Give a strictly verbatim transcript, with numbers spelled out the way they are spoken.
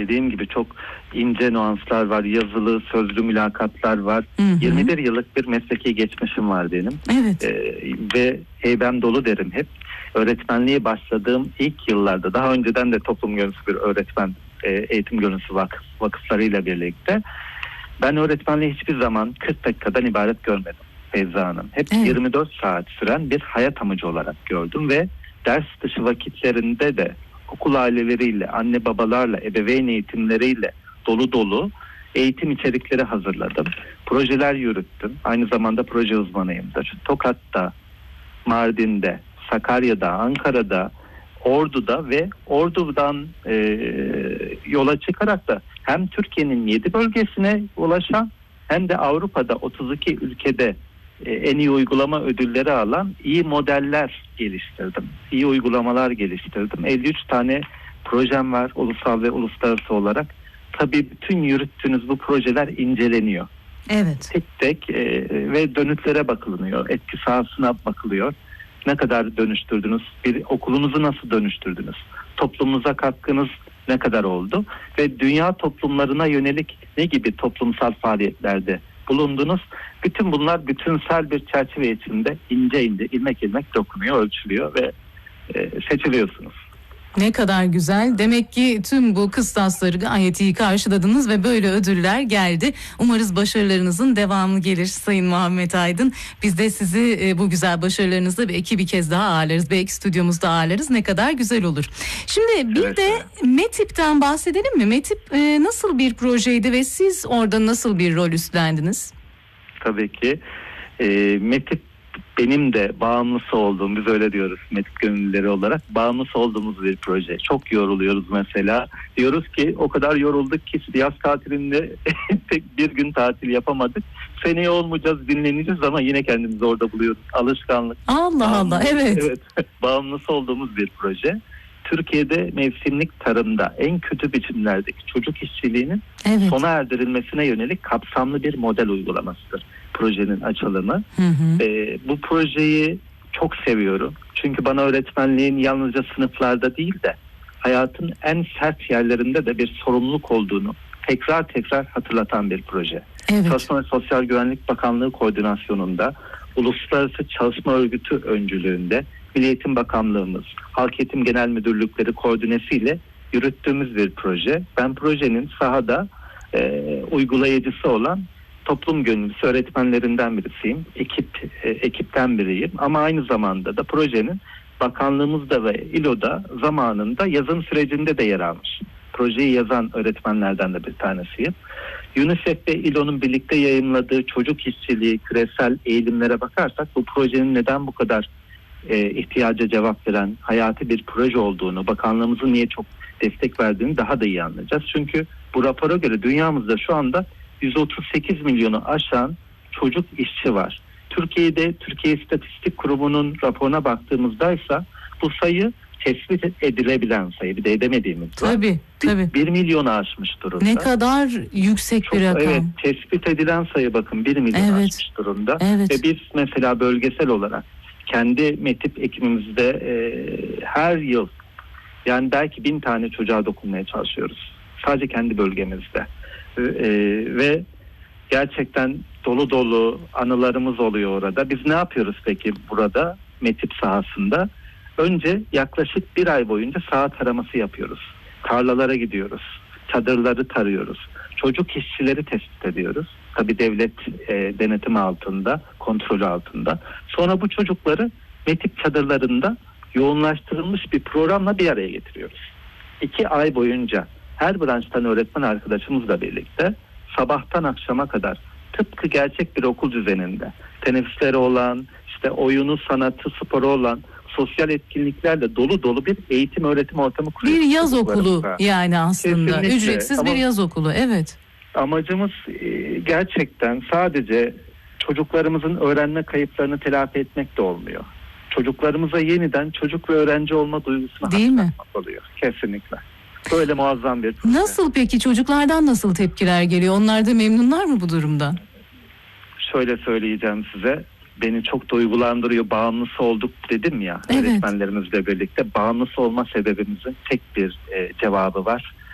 dediğim gibi çok ince nüanslar var, yazılı, sözlü mülakatlar var. Hı hı. yirmi bir yıllık bir mesleki geçmişim var benim. Evet. Ee, ve heybem dolu derim hep. Öğretmenliğe başladığım ilk yıllarda, daha önceden de toplum gönüllüsü bir öğretmen, e, eğitim gönüllüsü vakıf, vakıflarıyla birlikte ben öğretmenliği hiçbir zaman kırk dakikadan ibaret görmedim Feyza Hanım. Hep Evet. yirmi dört saat süren bir hayat amacı olarak gördüm ve ders dışı vakitlerinde de okul aileleriyle, anne babalarla, ebeveyn eğitimleriyle dolu dolu eğitim içerikleri hazırladım. Projeler yürüttüm. Aynı zamanda proje uzmanıyımdır. Tokat'ta, Mardin'de, Sakarya'da, Ankara'da, Ordu'da ve Ordu'dan e, yola çıkarak da hem Türkiye'nin yedi bölgesine ulaşan hem de Avrupa'da otuz iki ülkede e, en iyi uygulama ödülleri alan iyi modeller geliştirdim. İyi uygulamalar geliştirdim. elli üç tane projem var ulusal ve uluslararası olarak. Tabii bütün yürüttüğünüz bu projeler inceleniyor. Evet. Tek tek e, ve dönütlere bakılıyor. Etki sahasına bakılıyor. Ne kadar dönüştürdünüz? Bir okulunuzu nasıl dönüştürdünüz? Toplumunuza katkınız ne kadar oldu? Ve dünya toplumlarına yönelik ne gibi toplumsal faaliyetlerde bulundunuz? Bütün bunlar bütünsel bir çerçeve içinde ince ince, ilmek ilmek dokunuyor, ölçülüyor ve e, seçiliyorsunuz. Ne kadar güzel. Demek ki tüm bu kıstasları gayet iyi karşıladınız ve böyle ödüller geldi. Umarız başarılarınızın devamı gelir Sayın Muhammed Aydın. Biz de sizi bu güzel başarılarınızla belki bir kez daha ağırlarız. Belki stüdyomuzda ağırlarız. Ne kadar güzel olur. Şimdi bir evet, de evet. METİP'ten bahsedelim mi? METİP nasıl bir projeydi ve siz orada nasıl bir rol üstlendiniz? Tabii ki. E, METİP benim de bağımlısı olduğum, biz öyle diyoruz METİP gönüllüleri olarak, bağımlısı olduğumuz bir proje. Çok yoruluyoruz mesela. Diyoruz ki o kadar yorulduk ki yaz tatilinde tek bir gün tatil yapamadık. Seneye olmayacağız, dinleneceğiz ama yine kendimizi orada buluyoruz. Alışkanlık. Allah Bağımlı, Allah, evet. Evet. Bağımlısı olduğumuz bir proje. Türkiye'de mevsimlik tarımda en kötü biçimlerdeki çocuk işçiliğinin Evet. sona erdirilmesine yönelik kapsamlı bir model uygulamasıdır projenin açılımı. Hı hı. Ee, bu projeyi çok seviyorum. Çünkü bana öğretmenliğin yalnızca sınıflarda değil de hayatın en sert yerlerinde de bir sorumluluk olduğunu tekrar tekrar hatırlatan bir proje. Evet. Çalışma ve Sosyal Güvenlik Bakanlığı koordinasyonunda, Uluslararası Çalışma Örgütü öncülüğünde, Milli Eğitim Bakanlığımız, Halk Eğitim Genel Müdürlükleri koordinesiyle yürüttüğümüz bir proje. Ben projenin sahada e, uygulayıcısı olan toplum gönüllüsü öğretmenlerinden birisiyim. Ekip e, ekipten biriyim. Ama aynı zamanda da projenin bakanlığımızda ve İLO'da zamanında yazım sürecinde de yer almış. Projeyi yazan öğretmenlerden de bir tanesiyim. UNICEF ve İLO'nun birlikte yayımladığı çocuk işçiliği, küresel eğilimlere bakarsak bu projenin neden bu kadar e, ihtiyaca cevap veren hayati bir proje olduğunu, bakanlığımızın niye çok destek verdiğini daha da iyi anlayacağız. Çünkü bu rapora göre dünyamızda şu anda yüz otuz sekiz milyonu aşan çocuk işçi var. Türkiye'de Türkiye İstatistik Kurumu'nun raporuna baktığımızda ise bu sayı tespit edilebilen sayı, bir de edemediğimiz var. Tabii, tabii. bir milyonu aşmış durumda. Ne kadar yüksek Çok, bir rakam. Evet, tespit edilen sayı bakın bir milyonu Evet. aşmış durumda. Evet. Ve biz mesela bölgesel olarak kendi METİP ekibimizde e, her yıl yani belki bin tane çocuğa dokunmaya çalışıyoruz. Sadece kendi bölgemizde. E, ve gerçekten dolu dolu anılarımız oluyor orada. Biz ne yapıyoruz peki burada METİP sahasında? Önce yaklaşık bir ay boyunca saha taraması yapıyoruz. Tarlalara gidiyoruz. Çadırları tarıyoruz. Çocuk işçileri tespit ediyoruz. Tabii devlet e, denetimi altında, kontrolü altında. Sonra bu çocukları METİP çadırlarında yoğunlaştırılmış bir programla bir araya getiriyoruz. İki ay boyunca her branştan öğretmen arkadaşımızla birlikte sabahtan akşama kadar tıpkı gerçek bir okul düzeninde teneffüsleri olan, işte oyunu, sanatı, sporu olan sosyal etkinliklerle dolu dolu bir eğitim öğretim ortamı kuruyoruz. Bir yaz okulu yani aslında. Kesinlikle. Ücretsiz Ama bir yaz okulu, evet. Amacımız gerçekten sadece çocuklarımızın öğrenme kayıplarını telafi etmek de olmuyor. Çocuklarımıza yeniden çocuk ve öğrenci olma duygusunu Değil mi? oluyor. Kesinlikle. Böyle muazzam bir proje. Nasıl peki? Çocuklardan nasıl tepkiler geliyor? Onlar da memnunlar mı bu durumdan? Şöyle söyleyeceğim size. Beni çok duygulandırıyor. Bağımlısı olduk dedim ya. Evet. Öğretmenlerimizle birlikte. Bağımlısı olma sebebimizin tek bir e, cevabı var.